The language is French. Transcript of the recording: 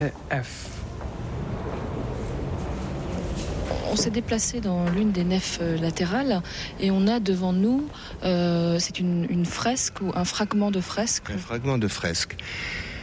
F. On s'est déplacé dans l'une des nefs latérales et on a devant nous, c'est une fresque ou un fragment de fresque. Un fragment de fresque.